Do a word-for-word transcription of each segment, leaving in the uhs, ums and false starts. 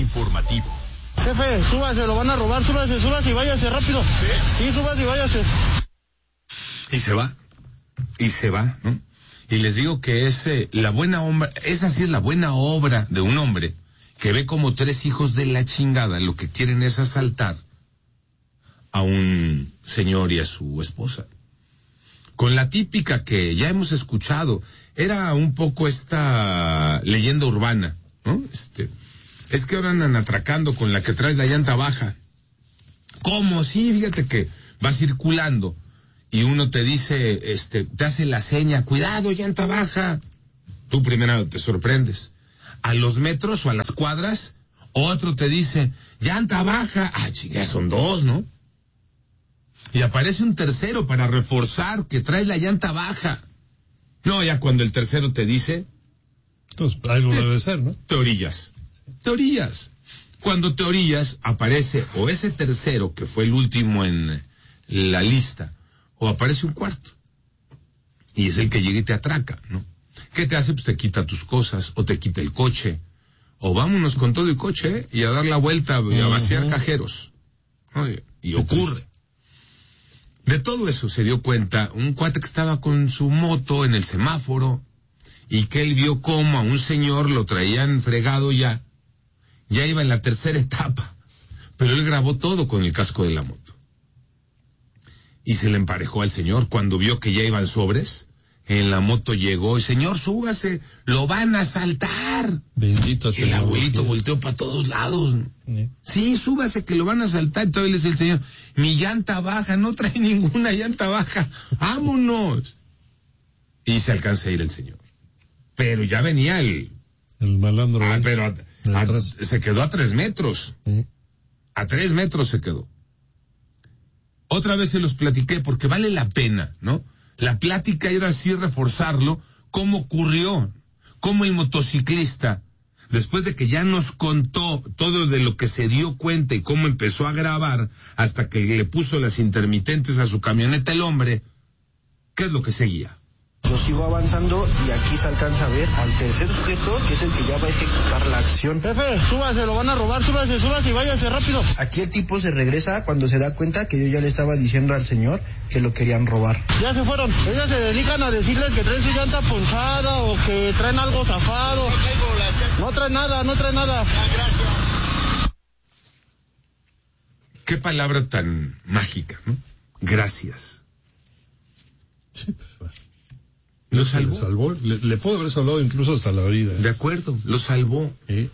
informativo. Jefe, súbase, lo van a robar, súbase, súbase y váyase rápido. Sí, sí, súbase y váyase. Y se va, y se va, ¿no? Y les digo que es eh, la buena obra, esa sí es la buena obra de un hombre que ve como tres hijos de la chingada lo que quieren es asaltar a un señor y a su esposa. Con la típica que ya hemos escuchado, era un poco esta leyenda urbana, ¿no? Este, es que ahora andan atracando con la que traes la llanta baja. ¿Cómo? Sí, fíjate que va circulando y uno te dice, este, te hace la seña, cuidado, llanta baja. Tú primero te sorprendes. A los metros o a las cuadras, otro te dice, llanta baja. Ah, chica, son dos, ¿no? Y aparece un tercero para reforzar que trae la llanta baja. No, ya cuando el tercero te dice... Entonces, algo te, debe ser, ¿no? Te orillas. Te orillas. Cuando te orillas, aparece o ese tercero, que fue el último en la lista, o aparece un cuarto. Y es el que llega y te atraca, ¿no? ¿Qué te hace? Pues te quita tus cosas, o te quita el coche, o vámonos con todo el coche, ¿eh? Y a dar la vuelta, y a vaciar uh-huh. cajeros. Oye, y ocurre. De todo eso se dio cuenta un cuate que estaba con su moto en el semáforo y que él vio cómo a un señor lo traían fregado ya, ya iba en la tercera etapa, pero él grabó todo con el casco de la moto. Y se le emparejó al señor cuando vio que ya iban sobres, en la moto llegó y señor, súbase, lo van a asaltar. Bendito el señor, abuelito Dios. Volteó para todos lados. ¿Sí? sí, súbase que lo van a asaltar. Entonces le dice el señor, mi llanta baja, no trae ninguna llanta baja, vámonos. Y se alcanza a ir el señor. Pero ya venía el... El malandro. Ah, pero a, a, se quedó a tres metros. ¿Sí? A tres metros se quedó. Otra vez se los platiqué porque vale la pena, ¿no? La plática era así reforzarlo, cómo ocurrió, cómo el motociclista, después de que ya nos contó todo de lo que se dio cuenta y cómo empezó a grabar, hasta que le puso las intermitentes a su camioneta el hombre, ¿qué es lo que seguía? Yo sigo avanzando y aquí se alcanza a ver al tercer sujeto, que es el que ya va a ejecutar la acción. Jefe, súbase, lo van a robar, súbase, súbase y váyase rápido. Aquí el tipo se regresa cuando se da cuenta que yo ya le estaba diciendo al señor que lo querían robar. Ya se fueron. Ellas se dedican a decirles que traen su llanta ponchada o que traen algo zafado. No traen nada, no traen nada. Qué palabra tan mágica, ¿no? Gracias. Sí, pues, Lo salvó. Le, salvó. Le, le pudo haber salvado incluso hasta la vida. ¿eh? De acuerdo, lo salvó. ¿Eh?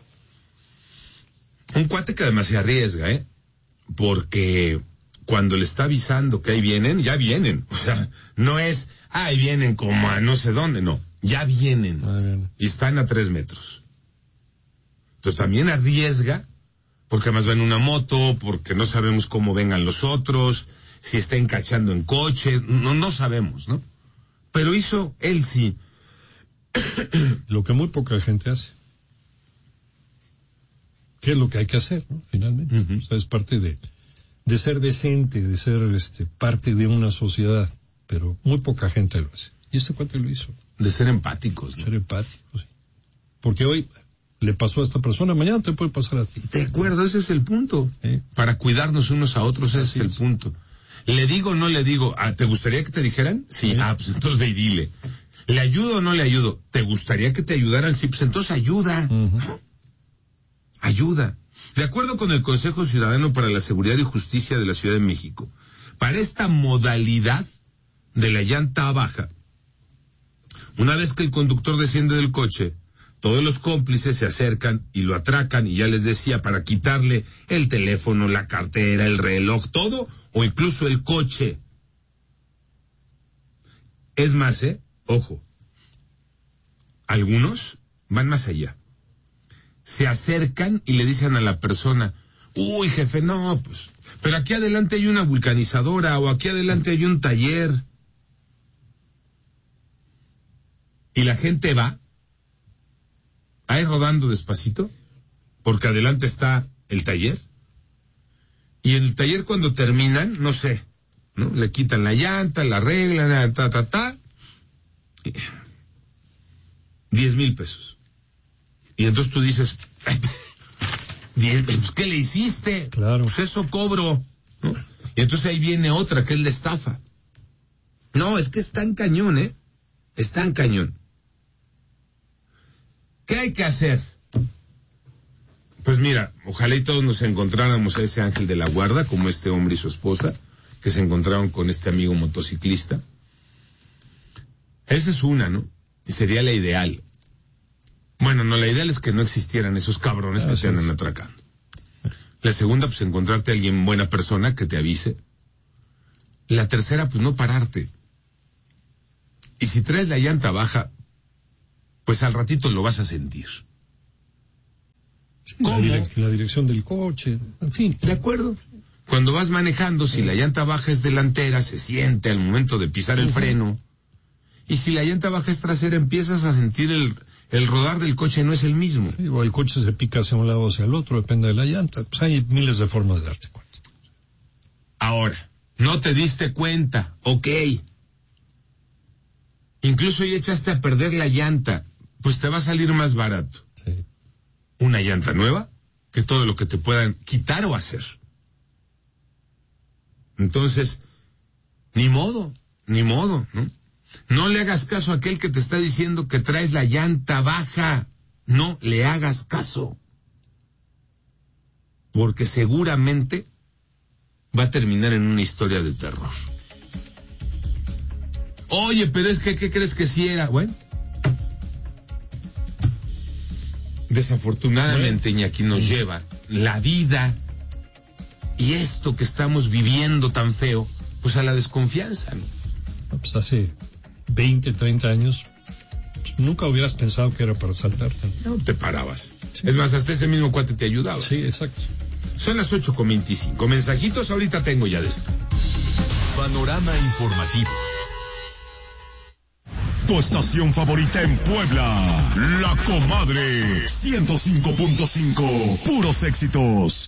Un cuate que además se arriesga, ¿eh? Porque cuando le está avisando que ahí vienen, ya vienen. O sea, no es, ah, ahí vienen como a no sé dónde, no. Ya vienen. Ah, bien. Y están a tres metros. Entonces también arriesga, porque además va en una moto, porque no sabemos cómo vengan los otros, si está encachando en coche, no, no sabemos, ¿no? Pero hizo, él sí. Lo que muy poca gente hace. ¿Qué es lo que hay que hacer, no? Finalmente. Uh-huh. O sea, es parte de, de ser decente, de ser este parte de una sociedad. Pero muy poca gente lo hace. Y este cuate lo hizo. De ser empáticos, ¿no? Ser empáticos, sí. Porque hoy le pasó a esta persona, mañana te puede pasar a ti. De acuerdo, ese es el punto. ¿Eh? Para cuidarnos unos a otros, ese Así es el es. punto. ¿Le digo o no le digo? Ah, ¿te gustaría que te dijeran? Sí, sí. Ah, pues entonces ve y dile. ¿Le ayudo o no le ayudo? ¿Te gustaría que te ayudaran? Sí, pues entonces ayuda. Uh-huh. Ayuda. De acuerdo con el Consejo Ciudadano para la Seguridad y Justicia de la Ciudad de México, para esta modalidad de la llanta baja, una vez que el conductor desciende del coche, todos los cómplices se acercan y lo atracan, y ya les decía, para quitarle el teléfono, la cartera, el reloj, todo, o incluso el coche. Es más, eh, ojo, algunos van más allá. Se acercan y le dicen a la persona, uy, jefe, no, pues, pero aquí adelante hay una vulcanizadora, o aquí adelante hay un taller. Y la gente va ahí rodando despacito, porque adelante está el taller, y en el taller cuando terminan, no sé, ¿no? Le quitan la llanta, la arreglan, ta, ta, ta, diez mil pesos. Y entonces tú dices, Pues, ¿qué le hiciste? Claro. Pues eso cobro, ¿no? Y entonces ahí viene otra, que es la estafa. No, es que es tan cañón, ¿eh? Es tan cañón. ¿Qué hay que hacer? Pues mira, ojalá y todos nos encontráramos a ese ángel de la guarda, como este hombre y su esposa, que se encontraron con este amigo motociclista. Esa es una, ¿no? Y sería la ideal. Bueno, no, la ideal es que no existieran esos cabrones que te andan atracando. La segunda, pues encontrarte a alguien, buena persona, que te avise. La tercera, pues no pararte. Y si traes la llanta baja, pues al ratito lo vas a sentir. Sí, ¿cómo? La, direc- la dirección del coche, en fin. De acuerdo. Cuando vas manejando, si la llanta baja es delantera, se siente al momento de pisar el uh-huh. freno. Y si la llanta baja es trasera, empiezas a sentir el, el rodar del coche, no es el mismo. Sí, o el coche se pica hacia un lado o hacia el otro, depende de la llanta. Pues hay miles de formas de darte cuenta. Ahora, no te diste cuenta, ok. Incluso ya echaste a perder la llanta, pues te va a salir más barato. Sí. Una llanta nueva que todo lo que te puedan quitar o hacer. Entonces, ni modo, ni modo, ¿no? No le hagas caso a aquel que te está diciendo que traes la llanta baja. No le hagas caso. Porque seguramente va a terminar en una historia de terror. Oye, pero es que, ¿qué crees que sí era? Bueno. Desafortunadamente, Iñaki, nos lleva la vida y esto que estamos viviendo tan feo, pues a la desconfianza, ¿no? No, pues hace veinte, treinta años, pues nunca hubieras pensado que era para asaltarte. No te parabas. Sí. Es más, hasta ese mismo cuate te ayudaba. Sí, exacto. Son las ocho con veinticinco. Mensajitos ahorita tengo ya de esto. Panorama informativo. Tu estación favorita en Puebla, La Comadre, ciento cinco punto cinco, puros éxitos.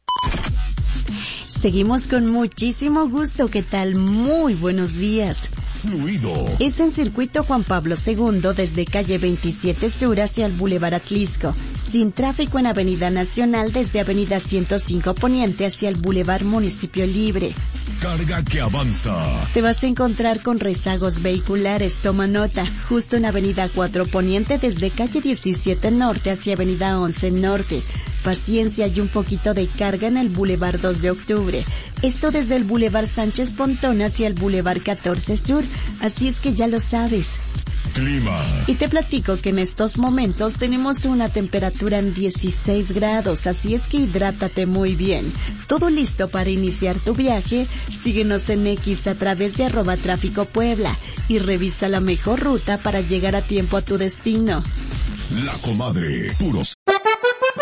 Seguimos con muchísimo gusto. ¿Qué tal? Muy buenos días. Fluido. Es en circuito Juan Pablo segundo desde calle veintisiete Sur hacia el Boulevard Atlisco. Sin tráfico en Avenida Nacional desde Avenida ciento cinco Poniente hacia el Boulevard Municipio Libre. Carga que avanza. Te vas a encontrar con rezagos vehiculares. Toma nota. Justo en Avenida cuatro Poniente desde calle diecisiete Norte hacia Avenida once Norte. Paciencia y un poquito de carga en el Boulevard dos de Octubre. Esto desde el Boulevard Sánchez Pontón hacia el Boulevard catorce Sur. Así es que ya lo sabes. Clima. Y te platico que en estos momentos tenemos una temperatura en dieciséis grados, así es que hidrátate muy bien. Todo listo para iniciar tu viaje. Síguenos en X a través de arroba tráfico Puebla y revisa la mejor ruta para llegar a tiempo a tu destino. La Comadre, puros